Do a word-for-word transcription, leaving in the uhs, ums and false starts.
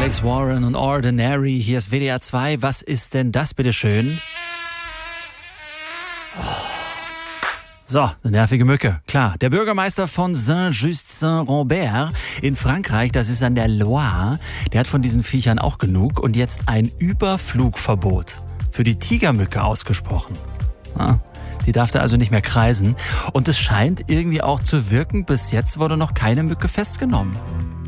Alex Warren und Ordinary. Hier ist W D R zwei. Was ist denn das, bitteschön? So, eine nervige Mücke. Klar, der Bürgermeister von Saint-Just-Saint-Rambert in Frankreich, das ist an der Loire, der hat von diesen Viechern auch genug und jetzt ein Überflugverbot für die Tigermücke ausgesprochen. Ja, die darf da also nicht mehr kreisen. Und es scheint irgendwie auch zu wirken. Bis jetzt wurde noch keine Mücke festgenommen.